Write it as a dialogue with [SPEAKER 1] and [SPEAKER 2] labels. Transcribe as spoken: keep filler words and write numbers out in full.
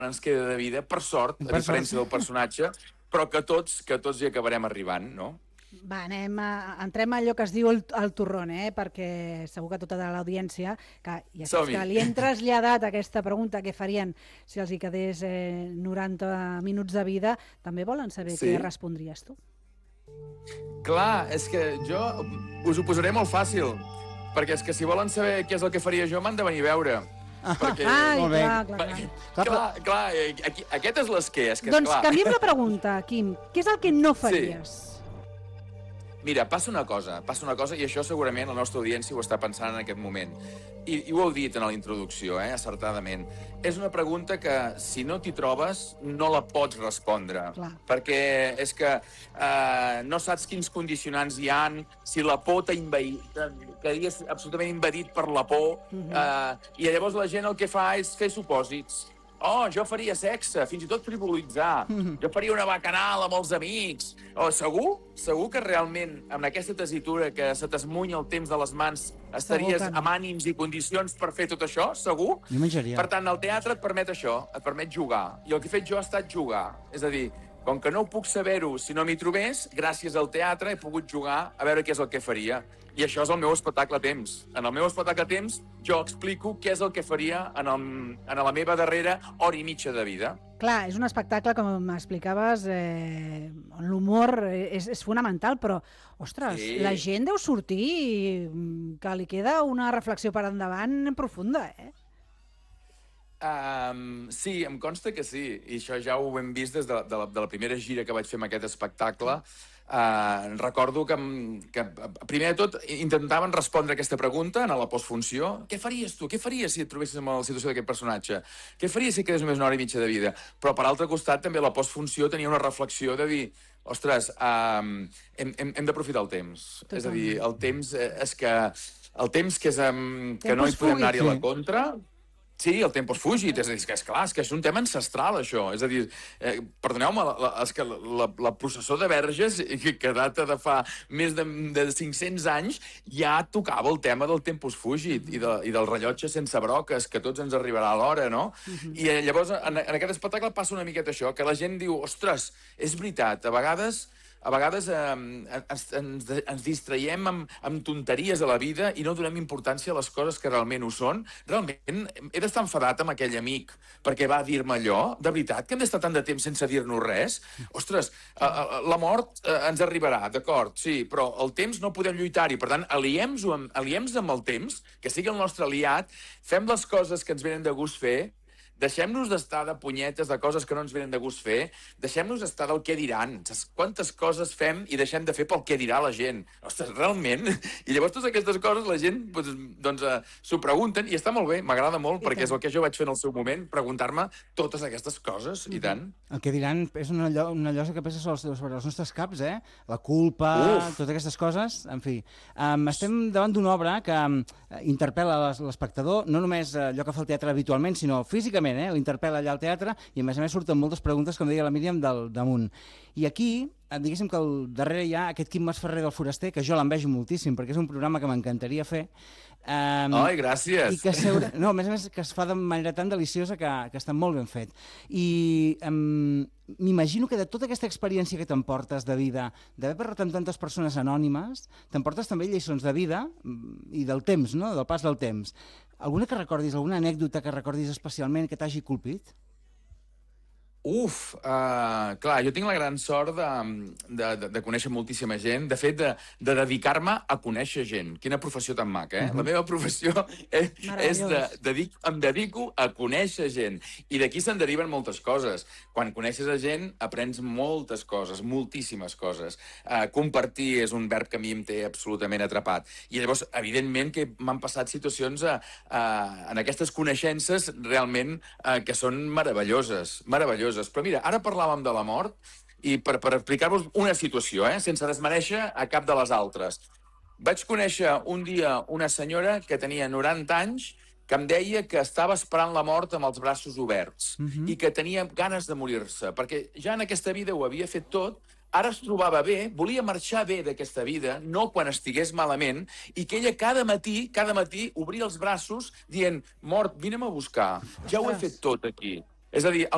[SPEAKER 1] ens queda de vida, per sort, a
[SPEAKER 2] Per
[SPEAKER 1] diferència
[SPEAKER 2] sort.
[SPEAKER 1] del personatge, però que tots, que tots hi acabarem arribant, no?
[SPEAKER 3] Va, anem a, entrem a allò que es diu el, el torrón, eh? Perquè segur que tota l'audiència, que ja saps
[SPEAKER 1] Som-hi.
[SPEAKER 3] que li hem traslladat aquesta pregunta que farien si els hi quedés eh, noranta minuts de vida, també volen saber
[SPEAKER 1] Sí.
[SPEAKER 3] què respondries tu.
[SPEAKER 1] Clar, és que jo us ho posaré molt fàcil, perquè és que si volen saber què és el que faria jo, m'han de venir a veure. Perquè...
[SPEAKER 3] Ai,
[SPEAKER 2] molt bé.
[SPEAKER 3] clar, clar, clar.
[SPEAKER 2] Clar,
[SPEAKER 1] Clar, clar, eh, aquí, aquest és l'esquer, és que
[SPEAKER 3] Doncs
[SPEAKER 1] esclar.
[SPEAKER 3] canviem la pregunta, Quim. Què és el que no faries?
[SPEAKER 1] Mira, passa una cosa, passa una cosa, i això segurament la nostra audiència ho està pensant en aquest moment. I, i ho heu dit en la introducció, eh, acertadament. És una pregunta que, si no t'hi trobes, no la pots respondre.
[SPEAKER 3] Clar.
[SPEAKER 1] Perquè és que eh, no saps quins condicionants hi han, si la por t'ha invadit, quedaries absolutament invadit per la por, eh, i llavors la gent el que fa és fer supòsits. Oh, jo faria sexe, fins i tot frivolitzar. Jo faria una bacanal amb els amics. Oh, segur? Segur que realment, amb aquesta tessitura que se t'esmunya el temps de les mans, estaries
[SPEAKER 3] que no.
[SPEAKER 1] amb ànims i condicions per fer tot això? Segur?
[SPEAKER 2] Jo menjaria.
[SPEAKER 1] Per tant, el teatre et permet això, et permet jugar. I el que he fet jo ha estat jugar. És a dir, com que no puc saber-ho si no m'hi trobés, gràcies al teatre he pogut jugar a veure què és el que faria. I això és el meu espectacle a temps. En el meu espectacle a temps jo explico què és el que faria en, el, en la meva darrera hora i mitja de vida.
[SPEAKER 3] Clar, és un espectacle, com m'explicaves, eh, on l'humor és, és fonamental, però, ostres,
[SPEAKER 1] Sí.
[SPEAKER 3] la gent deu sortir mm, que li queda una reflexió per endavant profunda, eh?
[SPEAKER 1] Um, sí, em consta que sí, i això ja ho hem vist des de, de, la, de la primera gira que vaig fer amb aquest espectacle. Uh, recordo que, que, primer de tot, intentaven respondre aquesta pregunta en la postfunció. Què faries tu? Què faries si et trobessis en la situació d'aquest personatge? Què faries si quedés només una hora i mitja de vida? Però, per altre costat, també la postfunció tenia una reflexió de dir, ostres, um, hem, hem, hem d'aprofitar el temps.
[SPEAKER 3] Totalment.
[SPEAKER 1] És a dir, el temps eh, és que... El temps que, és, um, que no hi
[SPEAKER 3] Tempus
[SPEAKER 1] podem anar-hi a la
[SPEAKER 2] fugit.
[SPEAKER 1] contra... Sí, el tempus fugit, és a dir, és que, esclar, és que és un tema ancestral, això. És a dir, eh, perdoneu-me, la, la, és que la, la, la processó de verges, que, que data de fa més de, de cinc-cents anys, ja tocava el tema del tempus fugit i, de, i del rellotge sense broques, que tots ens arribarà a l'hora, no? I eh, llavors, en, en aquest espectacle passa una miqueta això, que la gent diu, ostres, és veritat, a vegades... A vegades eh, ens, ens, ens distraiem amb, amb tonteries a la vida i no donem importància a les coses que realment ho són. Realment, he d'estar enfadat amb aquell amic perquè va dir-me allò? De veritat que hem d'estar tant de temps sense dir-nos res? Ostres, eh, eh, la mort eh, ens arribarà, d'acord, sí, però el temps no podem lluitar-hi. Per tant, aliem-nos amb, aliem amb el temps, que sigui el nostre aliat, fem les coses que ens venen de gust fer, deixem-nos d'estar de punyetes, de coses que no ens venen de gust fer, deixem-nos d'estar del què diran. Saps quantes coses fem i deixem de fer pel què dirà la gent? Ostres, realment? I llavors totes aquestes coses la gent doncs, doncs, uh, s'ho pregunten i està molt bé, m'agrada molt,
[SPEAKER 3] I
[SPEAKER 1] perquè
[SPEAKER 3] tant.
[SPEAKER 1] és el que jo vaig fer en el seu moment, preguntar-me totes aquestes coses, i tant.
[SPEAKER 2] El que diran és una, llo una llosa que pesa sobre, sobre els nostres caps, eh? La culpa,
[SPEAKER 1] Uf.
[SPEAKER 2] totes aquestes coses, en fi. Um, estem davant d'una obra que um, interpel·la l'es- l'espectador, no només uh, allò que fa el teatre habitualment, sinó físicament, eh? L'interpel·la allà al teatre, i a més a més surten moltes preguntes, com deia la Míriam, del damunt. I aquí, eh, diguéssim que al darrere hi ha aquest Quim Masferrer del Foraster, que jo l'envejo moltíssim, perquè és un programa que m'encantaria fer. Um,
[SPEAKER 1] Ai, gràcies.
[SPEAKER 2] I que seure... No, a més a més, que es fa de manera tan deliciosa que, que està molt ben fet. I um, m'imagino que de tota aquesta experiència que t'emportes de vida, d'haver parlat amb tantes persones anònimes, t'emportes també lliçons de vida mm, i del temps, no?, del pas del temps. Alguna que recordis, alguna anècdota que recordis especialment que t'hagi colpit?
[SPEAKER 1] Uf, uh, clar, jo tinc la gran sort de, de, de, de conèixer moltíssima gent, de fet, de, de dedicar-me a conèixer gent. Quina professió tan maca, eh? Uh -huh. La meva professió és, és de, dedic, em dedico a conèixer gent. I d'aquí se'n deriven moltes coses. Quan coneixes a gent, aprens moltes coses, moltíssimes coses. Uh, compartir és un verb que a mi em té absolutament atrapat. I llavors, evidentment, que m'han passat situacions a, a, en aquestes coneixences realment uh, que són meravelloses, meravelloses. Però mira, ara parlàvem de la mort i per, per explicar-vos una situació, eh, sense desmereixer a cap de les altres. Vaig conèixer un dia una senyora que tenia noranta anys que em deia que estava esperant la mort amb els braços oberts
[SPEAKER 2] Mhm.
[SPEAKER 1] i que tenia ganes de morir-se, perquè ja en aquesta vida ho havia fet tot, ara es trobava bé, volia marxar bé d'aquesta vida, no quan estigués malament, i que ella cada matí, cada matí, obria els braços dient, mort, vine'm a buscar, ja ho he
[SPEAKER 3] Ostres.
[SPEAKER 1] fet tot aquí. És a dir, el